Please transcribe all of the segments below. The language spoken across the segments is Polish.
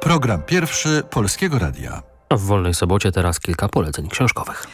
Program pierwszy Polskiego Radia. W wolnej sobocie teraz kilka poleceń książkowych.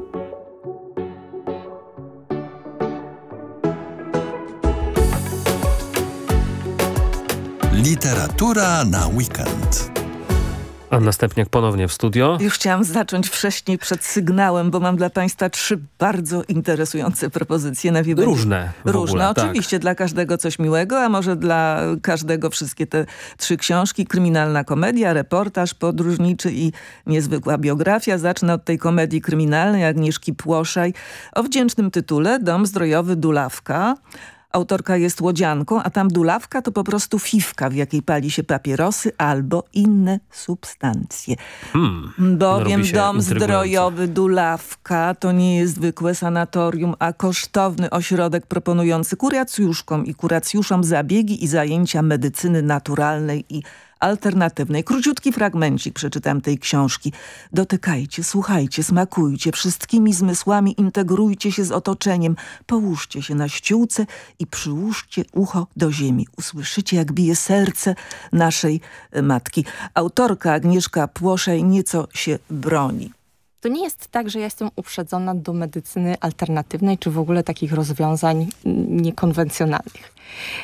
Literatura na weekend. A następnie ponownie w studio. Już chciałam zacząć wcześniej przed sygnałem, bo mam dla Państwa 3 bardzo interesujące propozycje na wiebie. Różne w ogóle, tak. Oczywiście dla każdego coś miłego, a może dla każdego wszystkie te 3 książki. Kryminalna komedia, reportaż podróżniczy i niezwykła biografia. Zacznę od tej komedii kryminalnej Agnieszki Płoszaj o wdzięcznym tytule Dom zdrojowy Dulawka. Autorka jest łodzianką, a tam dulawka to po prostu fifka, w jakiej pali się papierosy albo inne substancje. Bowiem dom zdrojowy Dulawka to nie jest zwykłe sanatorium, a kosztowny ośrodek proponujący kuracjuszkom i kuracjuszom zabiegi i zajęcia medycyny naturalnej i alternatywnej. Króciutki fragmencik przeczytam tej książki. Dotykajcie, słuchajcie, smakujcie, wszystkimi zmysłami integrujcie się z otoczeniem. Połóżcie się na ściółce i przyłóżcie ucho do ziemi. Usłyszycie, jak bije serce naszej matki. Autorka Agnieszka Płoszaj nieco się broni. To nie jest tak, że ja jestem uprzedzona do medycyny alternatywnej, czy w ogóle takich rozwiązań niekonwencjonalnych.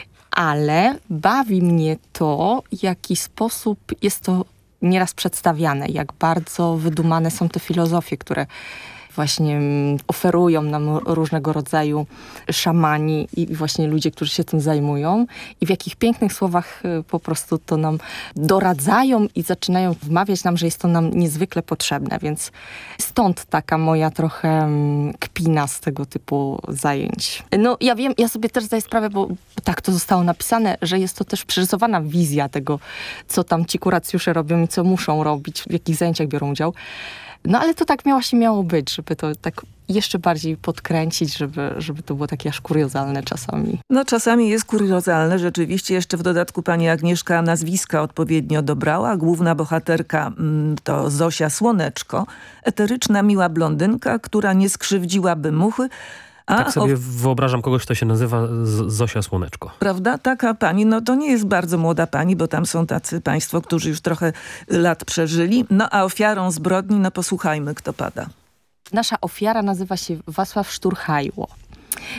Ale bawi mnie to, w jaki sposób jest to nieraz przedstawiane, jak bardzo wydumane są te filozofie, które właśnie oferują nam różnego rodzaju szamani i właśnie ludzie, którzy się tym zajmują i w jakich pięknych słowach po prostu to nam doradzają i zaczynają wmawiać nam, że jest to nam niezwykle potrzebne, więc stąd taka moja trochę kpina z tego typu zajęć. No ja wiem, ja sobie też zdaję sprawę, bo tak to zostało napisane, że jest to też przerysowana wizja tego, co tam ci kuracjusze robią i co muszą robić, w jakich zajęciach biorą udział. No ale to tak miało być, żeby to tak jeszcze bardziej podkręcić, żeby to było takie aż kuriozalne czasami. No czasami jest kuriozalne, rzeczywiście. Jeszcze w dodatku pani Agnieszka nazwiska odpowiednio dobrała. Główna bohaterka to Zosia Słoneczko. Eteryczna, miła blondynka, która nie skrzywdziłaby muchy. Tak sobie wyobrażam kogoś, kto się nazywa Zosia Słoneczko. Prawda? Taka pani, no to nie jest bardzo młoda pani, bo tam są tacy państwo, którzy już trochę lat przeżyli. No a ofiarą zbrodni, no posłuchajmy, kto pada. Nasza ofiara nazywa się Wacław Szturchajło.